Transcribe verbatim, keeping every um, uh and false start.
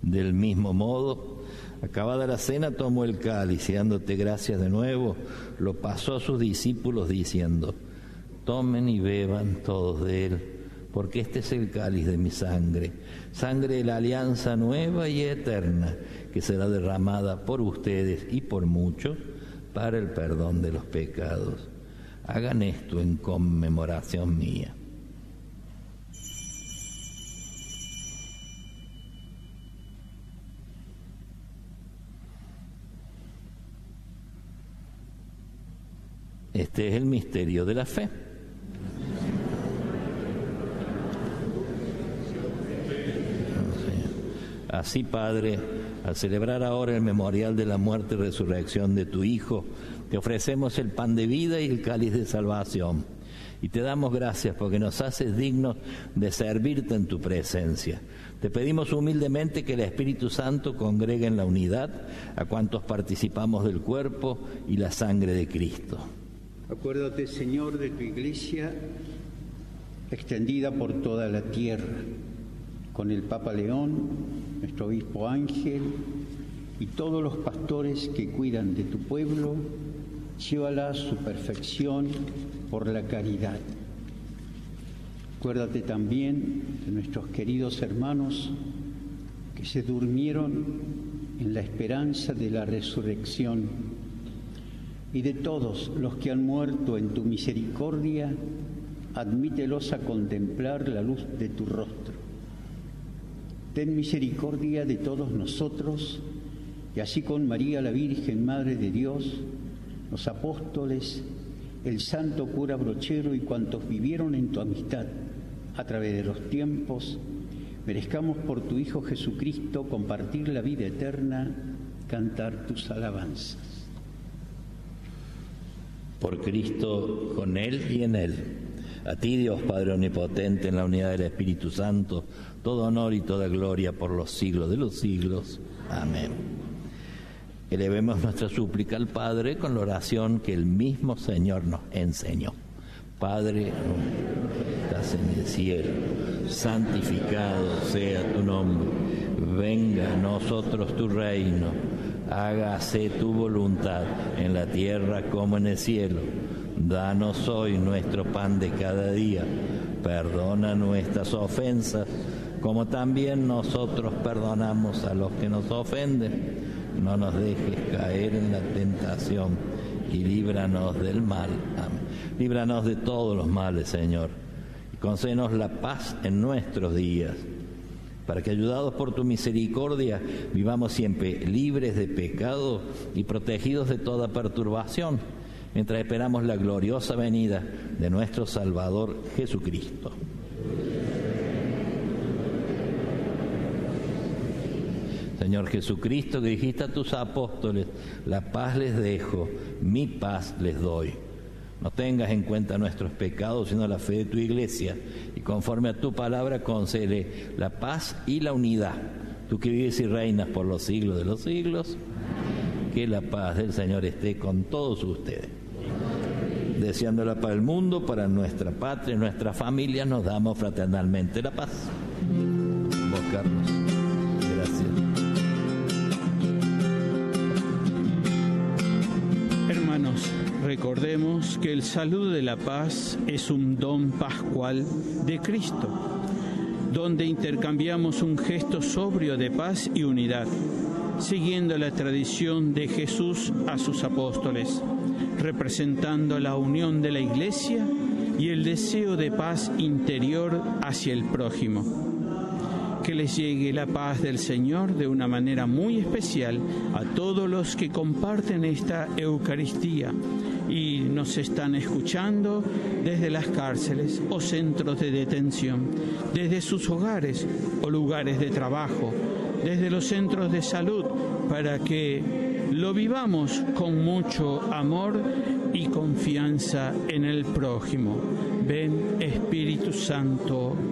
Del mismo modo, acabada la cena, tomó el cáliz y dándote gracias de nuevo, lo pasó a sus discípulos diciendo: tomen y beban todos de él, porque este es el cáliz de mi sangre, sangre de la alianza nueva y eterna, que será derramada por ustedes y por muchos para el perdón de los pecados. Hagan esto en conmemoración mía. Este es el misterio de la fe. Así, Padre, al celebrar ahora el memorial de la muerte y resurrección de tu Hijo, te ofrecemos el pan de vida y el cáliz de salvación. Y te damos gracias porque nos haces dignos de servirte en tu presencia. Te pedimos humildemente que el Espíritu Santo congregue en la unidad a cuantos participamos del cuerpo y la sangre de Cristo. Acuérdate, Señor, de tu Iglesia extendida por toda la tierra, con el Papa León, nuestro obispo Ángel y todos los pastores que cuidan de tu pueblo. Llévala a su perfección por la caridad. Acuérdate también de nuestros queridos hermanos que se durmieron en la esperanza de la resurrección y de todos los que han muerto en tu misericordia. Admítelos a contemplar la luz de tu rostro. Ten misericordia de todos nosotros, y así con María la Virgen, Madre de Dios, los apóstoles, el santo cura Brochero y cuantos vivieron en tu amistad a través de los tiempos, merezcamos por tu Hijo Jesucristo compartir la vida eterna, cantar tus alabanzas. Por Cristo, con Él y en Él. A ti, Dios Padre Omnipotente, en la unidad del Espíritu Santo, todo honor y toda gloria por los siglos de los siglos. Amén. Elevemos nuestra súplica al Padre con la oración que el mismo Señor nos enseñó. Padre, estás en el cielo, santificado sea tu nombre. Venga a nosotros tu reino. Hágase tu voluntad en la tierra como en el cielo. Danos hoy nuestro pan de cada día. Perdona nuestras ofensas, como también nosotros perdonamos a los que nos ofenden. No nos dejes caer en la tentación y líbranos del mal. Amén. Líbranos de todos los males, Señor, y concédenos la paz en nuestros días, para que, ayudados por tu misericordia, vivamos siempre libres de pecado y protegidos de toda perturbación, mientras esperamos la gloriosa venida de nuestro Salvador Jesucristo. Señor Jesucristo, que dijiste a tus apóstoles: la paz les dejo, mi paz les doy. No tengas en cuenta nuestros pecados, sino la fe de tu Iglesia, y conforme a tu palabra concede la paz y la unidad. Tú que vives y reinas por los siglos de los siglos, que la paz del Señor esté con todos ustedes. Deseándola para el mundo, para nuestra patria, nuestra familia, nos damos fraternalmente la paz. Vos, Carlos. Gracias. Hermanos, recordemos que el saludo de la paz es un don pascual de Cristo, donde intercambiamos un gesto sobrio de paz y unidad, siguiendo la tradición de Jesús a sus apóstoles, representando la unión de la Iglesia y el deseo de paz interior hacia el prójimo. Que les llegue la paz del Señor de una manera muy especial a todos los que comparten esta Eucaristía y nos están escuchando desde las cárceles o centros de detención, desde sus hogares o lugares de trabajo, desde los centros de salud, para que lo vivamos con mucho amor y confianza en el prójimo. Ven, Espíritu Santo.